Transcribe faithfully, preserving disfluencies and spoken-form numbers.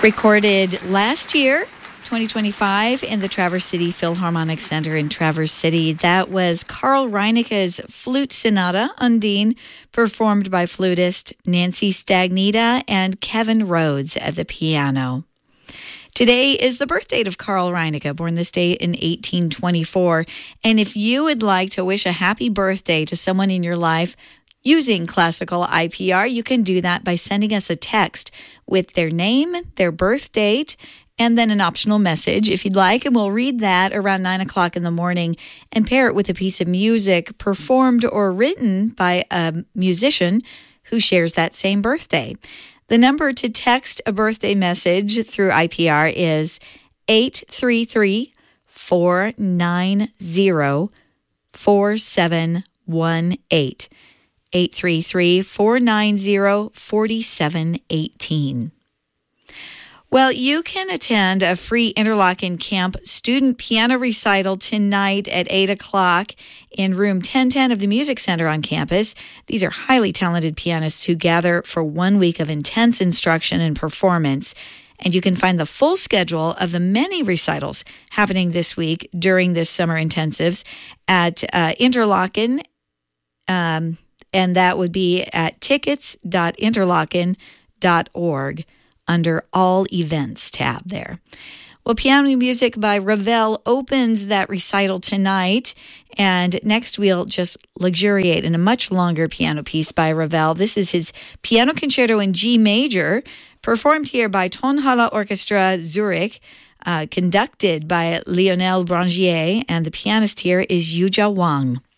Recorded last year, twenty twenty-five, in the Traverse City Philharmonic Center in Traverse City. That was Carl Reineke's Flute Sonata, Undine, performed by flutist Nancy Stagnita and Kevin Rhodes at the piano. Today is the birth date of Carl Reineke, born this day in eighteen twenty-four. And if you would like to wish a happy birthday to someone in your life using classical I P R, you can do that by sending us a text with their name, their birth date, and then an optional message if you'd like, and we'll read that around nine o'clock in the morning and pair it with a piece of music performed or written by a musician who shares that same birthday. The number to text a birthday message through I P R is eight three three, four nine zero, four seven one eight. eight three three, four nine zero, four seven one eight. Well, you can attend a free Interlochen Camp student piano recital tonight at eight o'clock in room ten ten of the Music Center on campus. These are highly talented pianists who gather for one week of intense instruction and performance. And you can find the full schedule of the many recitals happening this week during this summer intensives at uh, Interlochen, um, and that would be at tickets dot interlochen dot org. under All Events tab there. Well, piano music by Ravel opens that recital tonight, and next we'll just luxuriate in a much longer piano piece by Ravel. This is his Piano Concerto in G Major, performed here by Tonhalle Orchestra Zurich, uh, conducted by Lionel Brangier, and the pianist here is Yuja Wang.